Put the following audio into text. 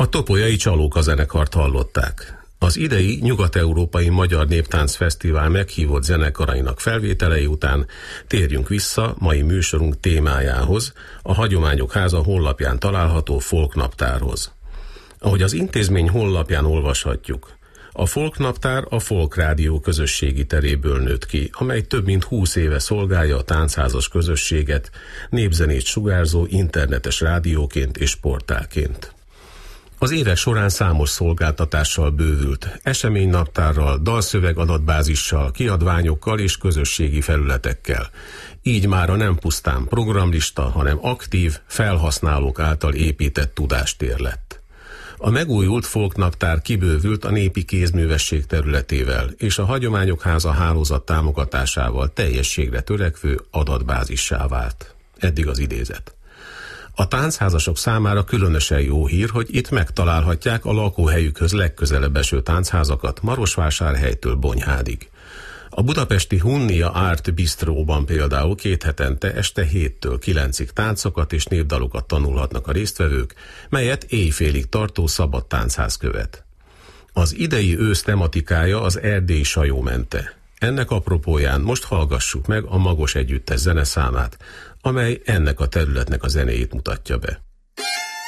A Topolyai Csalóka zenekart hallották. Az idei Nyugat-Európai Magyar Néptánc Fesztivál meghívott zenekarainak felvételei után térjünk vissza mai műsorunk témájához, a Hagyományok Háza honlapján található folknaptárhoz. Ahogy az intézmény honlapján olvashatjuk, a folknaptár a Folk Rádió közösségi teréből nőtt ki, amely több mint 20 éve szolgálja a táncházas közösséget, népzenét sugárzó internetes rádióként és portálként. Az évek során számos szolgáltatással bővült, eseménynaptárral, dalszöveg adatbázissal, kiadványokkal és közösségi felületekkel. Így mára nem pusztán programlista, hanem aktív, felhasználók által épített tudástér lett. A megújult folknaptár kibővült a népi kézművesség területével és a Hagyományok Háza hálózat támogatásával teljességre törekvő adatbázissá vált. Eddig az idézet. A táncházasok számára különösen jó hír, hogy itt megtalálhatják a lakóhelyükhöz legközelebb eső táncházak Marosvásárhelytől Bonyhádig. A budapesti Hunnia Art Bistróban például 2 hetente este 7-től 9-ig táncokat és népdalokat tanulhatnak a résztvevők, melyet éjfélig tartó szabad táncház követ. Az idei ősz tematikája az erdélyi sajómente. Ennek apropóján most hallgassuk meg a Magos Együttes zeneszámát, amely ennek a területnek a zenéjét mutatja be.